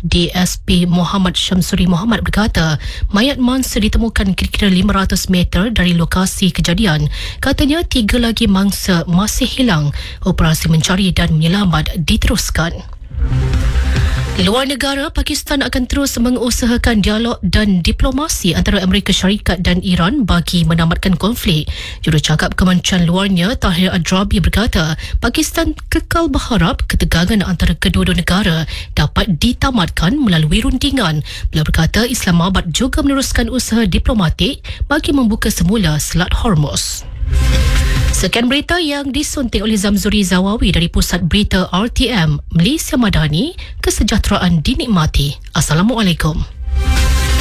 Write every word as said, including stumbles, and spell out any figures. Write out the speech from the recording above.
D S P Muhammad Syamsuri Muhammad berkata, mayat mangsa ditemukan kira-kira lima ratus meter dari lokasi kejadian. Katanya tiga lagi mangsa masih hilang. Operasi mencari dan menyelamat diteruskan. Luar negara, Pakistan akan terus mengusahakan dialog dan diplomasi antara Amerika Syarikat dan Iran bagi menamatkan konflik. Jurucakap Kementerian Luarnya Tahir Adrabi berkata, Pakistan kekal berharap ketegangan antara kedua-dua negara dapat ditamatkan melalui rundingan. Beliau berkata Islamabad juga meneruskan usaha diplomatik bagi membuka semula Selat Hormuz. Sekian berita yang disuntik oleh Zamzuri Zawawi dari Pusat Berita R T M, Malaysia Madani, kesejahteraan dinikmati. Assalamualaikum.